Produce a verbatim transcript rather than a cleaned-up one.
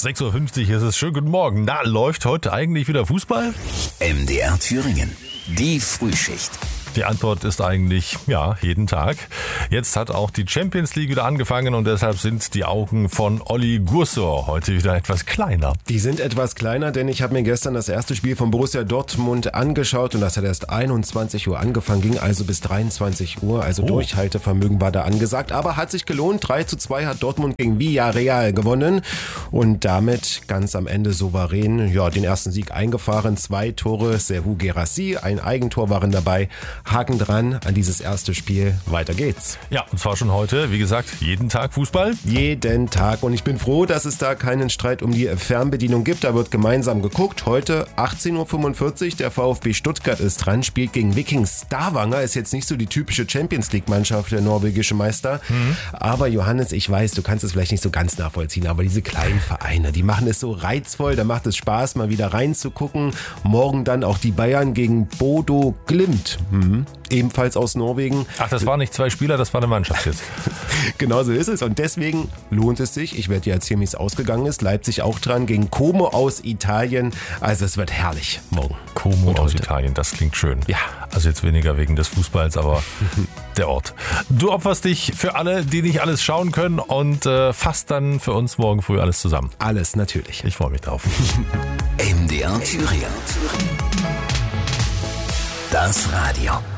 sechs Uhr fünfzig ist es. Schönen guten Morgen. Na, läuft heute eigentlich wieder Fußball? M D R Thüringen, die Frühschicht. Die Antwort ist eigentlich, ja, jeden Tag. Jetzt hat auch die Champions League wieder angefangen und deshalb sind die Augen von Olli Gursor heute wieder etwas kleiner. Die sind etwas kleiner, denn ich habe mir gestern das erste Spiel von Borussia Dortmund angeschaut und das hat erst einundzwanzig Uhr angefangen, ging also bis dreiundzwanzig Uhr, also oh. Durchhaltevermögen war da angesagt, aber hat sich gelohnt. drei zu zwei hat Dortmund gegen Villarreal gewonnen und damit ganz am Ende souverän, ja, den ersten Sieg eingefahren. Zwei Tore, Serhou Guirassy, ein Eigentor waren dabei. Haken dran an dieses erste Spiel. Weiter geht's. Ja, und zwar schon heute, wie gesagt, jeden Tag Fußball. Jeden Tag. Und ich bin froh, dass es da keinen Streit um die Fernbedienung gibt. Da wird gemeinsam geguckt. Heute achtzehn Uhr fünfundvierzig. Der VfB Stuttgart ist dran, spielt gegen Viking Stavanger. Ist jetzt nicht so die typische Champions League Mannschaft, der norwegische Meister. Mhm. Aber Johannes, ich weiß, du kannst es vielleicht nicht so ganz nachvollziehen, aber diese kleinen Vereine, die machen es so reizvoll. Da macht es Spaß, mal wieder reinzugucken. Morgen dann auch die Bayern gegen Bodo Glimt. Mhm. Ebenfalls aus Norwegen. Ach, das waren nicht zwei Spieler, das war eine Mannschaft jetzt. Genau so ist es und deswegen lohnt es sich. Ich werde dir erzählen, wie es ausgegangen ist. Leipzig auch dran gegen Como aus Italien. Also es wird herrlich morgen. Como aus Italien, das klingt schön. Ja. Also jetzt weniger wegen des Fußballs, aber der Ort. Du opferst dich für alle, die nicht alles schauen können und äh, fasst dann für uns morgen früh alles zusammen. Alles natürlich. Ich freue mich drauf. M D R Thüringen. Das Radio.